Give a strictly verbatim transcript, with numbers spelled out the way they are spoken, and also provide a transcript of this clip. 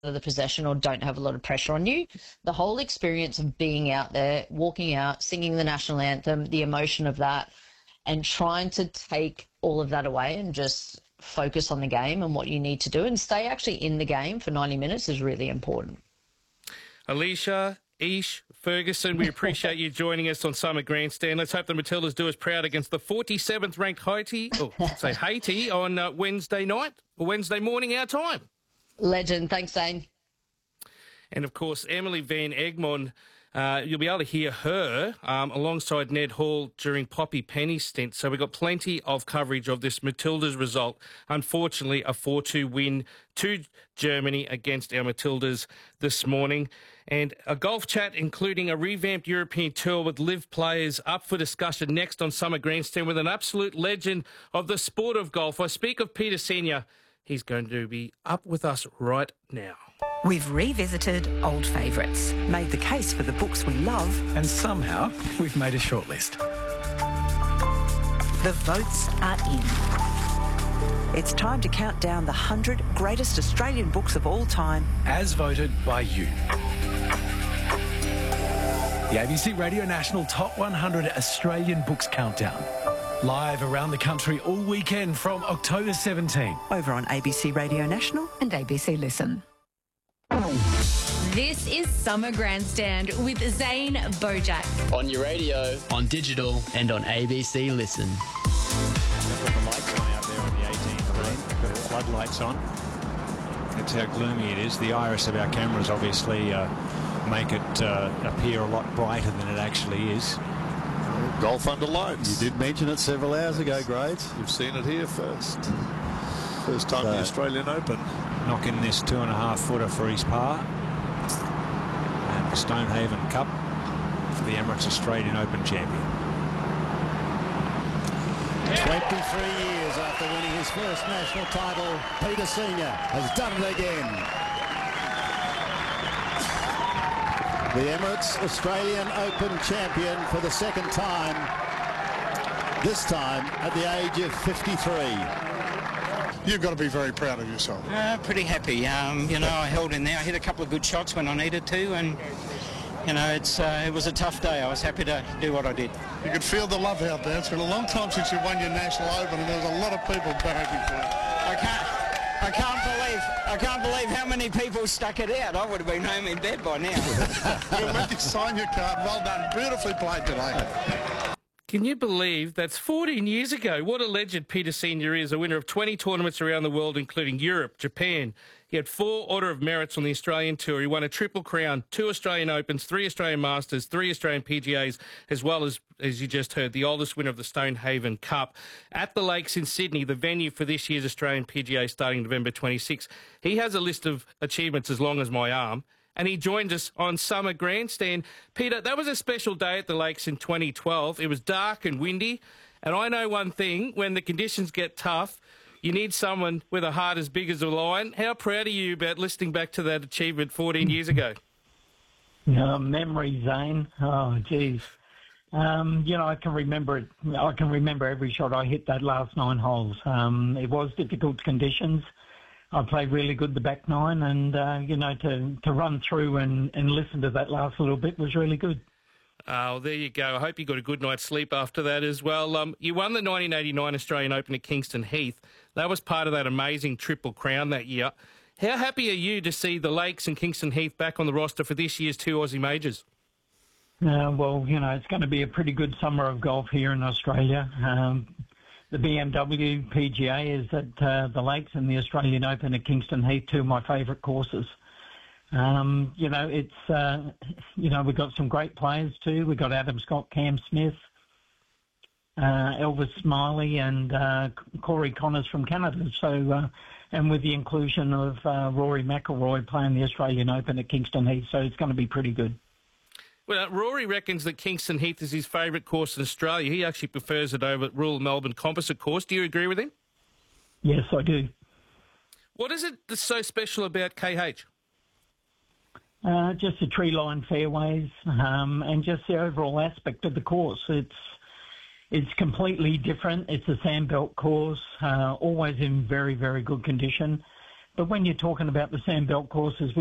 of the possession or don't have a lot of pressure on you. The whole experience of being out there, walking out, singing the national anthem, the emotion of that, and trying to take all of that away and just focus on the game and what you need to do and stay actually in the game for ninety minutes is really important. Alicia, Ish, Ferguson, we appreciate you joining us on Summer Grandstand. Let's hope the Matildas do us proud against the forty-seventh ranked Haiti, or say Haiti, on uh, Wednesday night or Wednesday morning our time. Legend. Thanks, Zane. And, of course, Emily Van Egmond, uh, you'll be able to hear her um, alongside Ned Hall during Poppy Penny's stint. So we've got plenty of coverage of this Matildas result. Unfortunately, a four two win to Germany against our Matildas this morning. And a golf chat, including a revamped European tour with live players, up for discussion next on Summer Grandstand with an absolute legend of the sport of golf. I speak of Peter Senior He's going to be up with us right now. We've revisited old favourites, made the case for the books we love, and somehow we've made a shortlist. The votes are in. It's time to count down the one hundred greatest Australian books of all time, as voted by you. The A B C Radio National Top one hundred Australian Books Countdown. Live around the country all weekend from October seventeenth. Over on A B C Radio National and A B C Listen. This is Summer Grandstand with Zane Bojack. On your radio, on digital, and on A B C Listen. Put the lights on out there on the eighteenth lane. Got the floodlights on. That's how gloomy it is. The iris of our cameras obviously uh, make it uh, appear a lot brighter than it actually is. Golf under lights. You did mention it several hours ago, Grades. You've seen it here first. First time no. the Australian Open. Knocking this two and a half footer for his par. And the Stonehaven Cup for the Emirates Australian Open champion. twenty-three years after winning his first national title, Peter Senior has done it again. The Emirates Australian Open champion for the second time, this time at the age of fifty-three. You've got to be very proud of yourself. Uh, pretty happy. Um, you know, I held in there. I hit a couple of good shots when I needed to, and you know, it's uh, it was a tough day. I was happy to do what I did. You could feel the love out there. It's been a long time since you won your national Open, and there's a lot of people barracking for you. I can't. I can't believe I can't believe how many people stuck it out. I would have been home in bed by now. We'll let you sign your card. Well done. Beautifully played today. Can you believe that's fourteen years ago? What a legend Peter Senior is, a winner of twenty tournaments around the world, including Europe, Japan. He had four Order of Merits on the Australian Tour. He won a Triple Crown, two Australian Opens, three Australian Masters, three Australian P G As, as well as, as you just heard, the oldest winner of the Stonehaven Cup. At the Lakes in Sydney, the venue for this year's Australian P G A starting November twenty-sixth. He has a list of achievements as long as my arm, and he joined us on Summer Grandstand. Peter, that was a special day at the Lakes in twenty twelve. It was dark and windy, and I know one thing, when the conditions get tough, you need someone with a heart as big as a lion. How proud are you about listening back to that achievement fourteen years ago? Uh, memory, Zane. Oh, geez. Um, you know, I can remember it. I can remember every shot I hit that last nine holes. Um, it was difficult conditions. I played really good the back nine, and, uh, you know, to, to run through and, and listen to that last little bit was really good. Oh, there you go. I hope you got a good night's sleep after that as well. Um, you won the nineteen eighty-nine Australian Open at Kingston Heath. That was part of that amazing Triple Crown that year. How happy are you to see the Lakes and Kingston Heath back on the roster for this year's two Aussie Majors? Uh, well, you know, it's going to be a pretty good summer of golf here in Australia. Um, the B M W P G A is at uh, the Lakes, and the Australian Open at Kingston Heath, two of my favourite courses. Um, you know, it's, uh, you know, we've got some great players too. We've got Adam Scott, Cam Smith, uh, Elvis Smiley, and uh, Corey Connors from Canada. So, uh, and with the inclusion of uh, Rory McIlroy playing the Australian Open at Kingston Heath, so it's going to be pretty good. Well, Rory reckons that Kingston Heath is his favourite course in Australia. He actually prefers it over Royal Melbourne Composite Course. Do you agree with him? Yes, I do. What is it that's so special about K H? Uh, just the tree-lined fairways, um, and just the overall aspect of the course. It's it's completely different. It's a sandbelt course, uh, always in very, very good condition. but when you're talking about the sandbelt courses, we